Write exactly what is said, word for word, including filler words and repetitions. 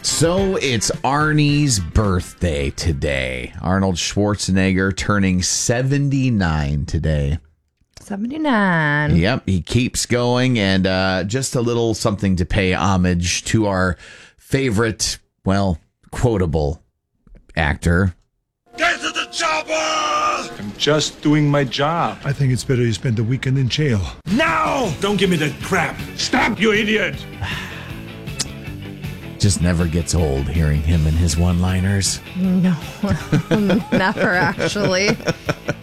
So it's Arnie's birthday today. Arnold Schwarzenegger turning seventy-nine today. seventy-nine. Yep, he keeps going, and uh, just a little something to pay homage to our favorite, well, quotable actor. Get to the chopper! I'm just doing my job. I think it's better you spend the weekend in jail. Now! Don't give me that crap! Stop, you idiot! Just never gets old hearing him and his one-liners. No, never actually.